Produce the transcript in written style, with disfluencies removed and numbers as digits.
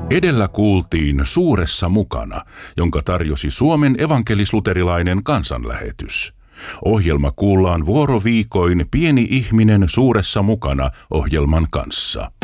Edellä kuultiin Suuressa mukana, jonka tarjosi Suomen evankelis-luterilainen kansanlähetys. Ohjelma kuullaan vuoroviikoin Pieni ihminen suuressa mukana -ohjelman kanssa.